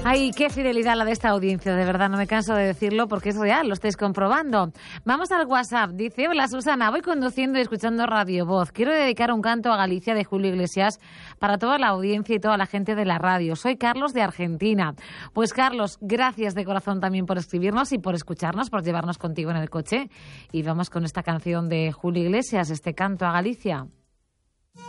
Ay, qué fidelidad la de esta audiencia, de verdad, no me canso de decirlo porque es real, lo estáis comprobando. Vamos al WhatsApp, dice: hola Susana, voy conduciendo y escuchando Radio Voz. Quiero dedicar un canto a Galicia de Julio Iglesias para toda la audiencia y toda la gente de la radio. Soy Carlos de Argentina. Pues Carlos, gracias de corazón también por escribirnos y por escucharnos, por llevarnos contigo en el coche. Y vamos con esta canción de Julio Iglesias, este canto a Galicia.